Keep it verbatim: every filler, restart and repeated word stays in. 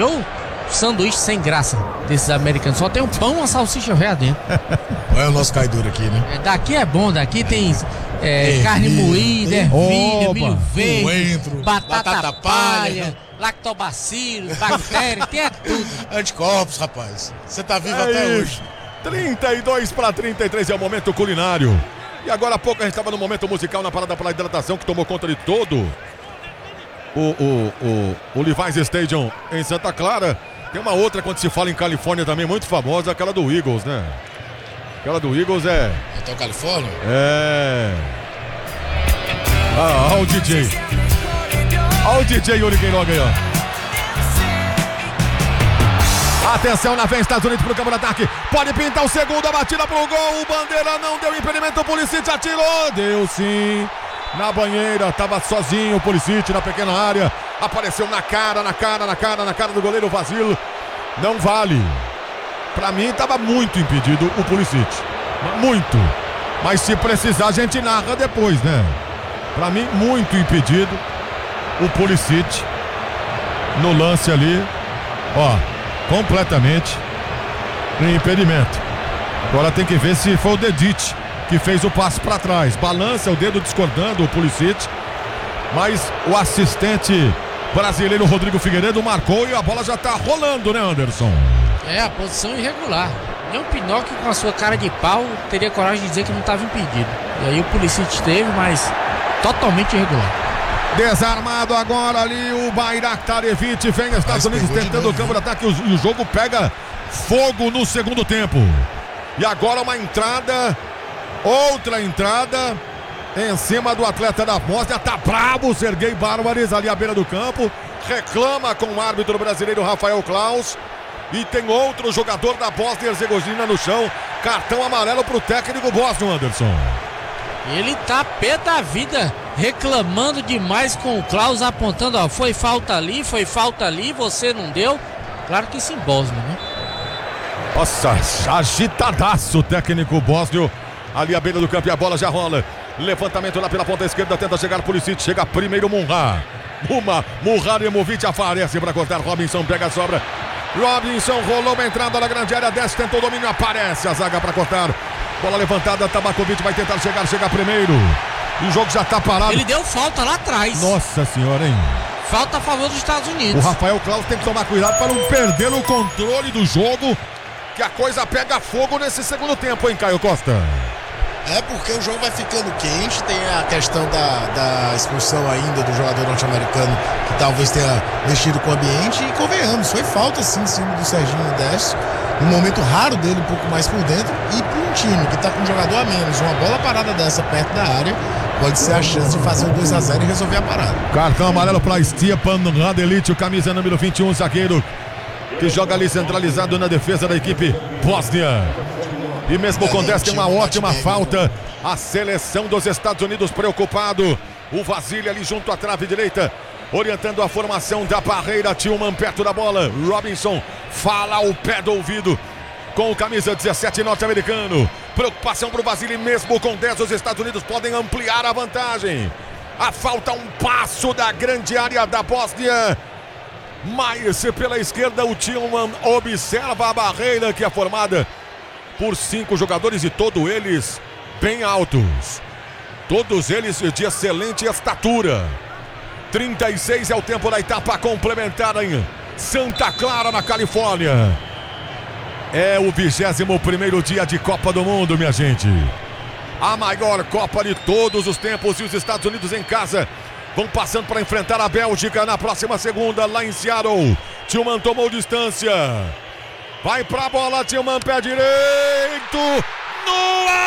Eu, sanduíche sem graça desses americanos, só tem um pão e uma salsicha velha dentro. Olha o nosso cai duro aqui, né? É, daqui é bom, daqui tem é, É, carne milho, moída, é, ervilha, oba, milho verde, coentro, batata, batata palha, palha, lactobacillus, bactéria, tem é tudo. Anticorpos, rapaz. Você tá vivo É até isso. hoje. trinta e dois para trinta e três é o momento culinário. E agora há pouco a gente estava no momento musical na parada para hidratação que tomou conta de todo o, o, o, o Levi's Stadium em Santa Clara. Tem uma outra quando se fala em Califórnia também muito famosa, aquela do Eagles, né? Aquela do Eagles é... Hotel Califórnia? É... Ah, olha o D J. Olha o D J Yuri Queiroga aí, ó. Atenção, na vem Estados Unidos pro campo de ataque. Pode pintar o segundo, a batida pro gol. O Bandeira não deu impedimento, o Pulisic atirou. Deu sim. Na banheira, tava sozinho o Pulisic na pequena área. Apareceu na cara, na cara, na cara, na cara do goleiro Vasil. Não vale. Pra mim tava muito impedido o Pulisic. Muito. Mas se precisar a gente narra depois, né? Pra mim muito impedido o Pulisic no lance ali. Ó, completamente em impedimento. Agora tem que ver se foi o Dedic que fez o passe para trás. Balança o dedo discordando o Pulisic, mas o assistente brasileiro Rodrigo Figueiredo marcou e a bola já tá rolando, né, Anderson? É, a posição irregular. Nem o Pinóquio com a sua cara de pau teria coragem de dizer que não estava impedido. E aí o Pulisic teve, mas totalmente irregular. Desarmado agora ali o Bayraktarevic, vem os Estados Unidos tentando o campo de ataque e o jogo pega fogo no segundo tempo. E agora uma entrada, outra entrada em cima do atleta da Bósnia, tá bravo o Sergei Bárbares ali à beira do campo, reclama com o árbitro brasileiro Rafael Klaus e tem outro jogador da Bósnia e Herzegovina no chão, cartão amarelo pro técnico bósnio, Anderson. Ele tá pé da vida, reclamando demais com o Klaus, apontando, ó, foi falta ali, foi falta ali, você não deu. Claro que isso em Bósnia, né? Nossa, agitadaço o técnico bósnio ali à beira do campo e a bola já rola. Levantamento lá pela ponta esquerda, tenta chegar Pulisic, chega primeiro Munhá. Uma, Muharemovic aparece para cortar, Robinson pega a sobra. Robinson rolou uma entrada na grande área, desce, tentou o domínio, aparece a zaga para cortar. Bola levantada, Tabakovic vai tentar chegar, chega primeiro. E o jogo já tá parado. Ele deu falta lá atrás. Nossa senhora, hein? Falta a favor dos Estados Unidos. O Rafael Klaus tem que tomar cuidado para não perder o controle do jogo, que a coisa pega fogo nesse segundo tempo, hein, Caio Costa? É porque o jogo vai ficando quente, tem a questão da, da expulsão ainda do jogador norte-americano que talvez tenha mexido com o ambiente e convenhamos, foi falta sim em cima do Serginho Deste, um momento raro dele um pouco mais por dentro e para um time que está com um jogador a menos, uma bola parada dessa perto da área pode ser a chance de fazer o dois a zero e resolver a parada. Cartão amarelo para Stjepan Radelic, o camisa número vinte e um, zagueiro que joga ali centralizado na defesa da equipe bósnia. E mesmo com dez tem uma ótima falta. A seleção dos Estados Unidos preocupado. O Vasilha ali junto à trave direita, orientando a formação da barreira. Tillman perto da bola. Robinson fala ao pé do ouvido com o camisa dezessete norte-americano. Preocupação para o Vasilha, mesmo com dez os Estados Unidos podem ampliar a vantagem. A falta um passo da grande área da Bósnia. Mas pela esquerda o Tillman observa a barreira que é formada por cinco jogadores e todos eles bem altos. Todos eles de excelente estatura. trinta e seis é o tempo da etapa complementar em Santa Clara, na Califórnia. É o vigésimo primeiro dia de Copa do Mundo, minha gente. A maior Copa de todos os tempos e os Estados Unidos em casa vão passando para enfrentar a Bélgica na próxima segunda lá em Seattle. Tillman tomou distância. Vai pra bola, Tillman, pé direito. No ar!